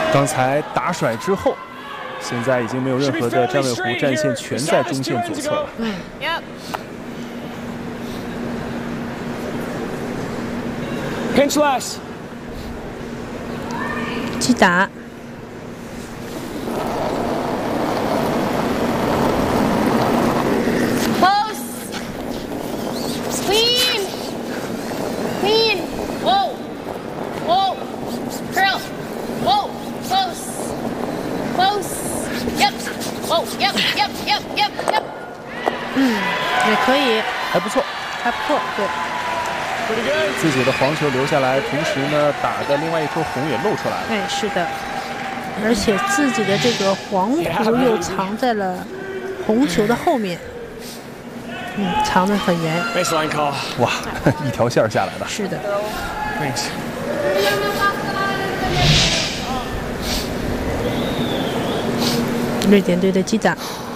刚才打甩之后，现在已经没有任何的站位弧，战线全在中线左侧了。 Pinch less。 击打。 也可以， 还不错， 还不错，对。 自己的黄球留下来，同时呢，打的另外一颗红也露出来了。 哎，是的，而且自己的这个黄球又藏在了红球的后面，藏得很严。 哇，一条线下来了。 是的。 Thanks. 瑞典队的击打。